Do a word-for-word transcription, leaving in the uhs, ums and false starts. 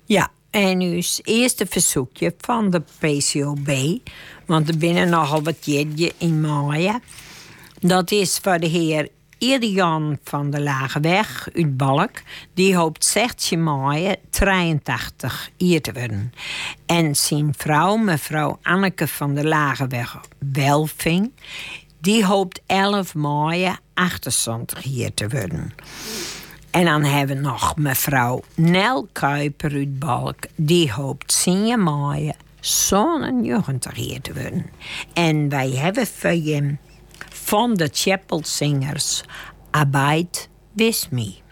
Ja, en uw eerste verzoekje van de P C O B, want er binnen nogal wat jeetje in maaien. Dat is voor de heer Irian van de Lageweg uit Balk. Die hoopt zestien maaien drieëntachtig hier te worden. En zijn vrouw, mevrouw Anneke van de Lageweg Welving, die hoopt elf maaien achtenzontig hier te worden. En dan hebben we nog mevrouw Nel Kuiper uit Balk. Die hoopt zin maaien zonneneugtig hier te worden. En wij hebben voor je van de Chapel Singers Abide With Me.